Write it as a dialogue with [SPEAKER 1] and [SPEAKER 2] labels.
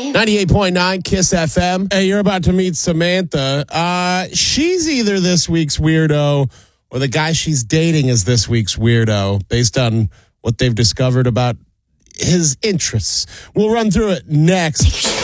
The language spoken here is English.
[SPEAKER 1] 98.9 Kiss FM. Hey, you're about to meet Samantha. She's either this week's weirdo or the guy she's dating is this week's weirdo based on what they've discovered about his interests. We'll run through it next.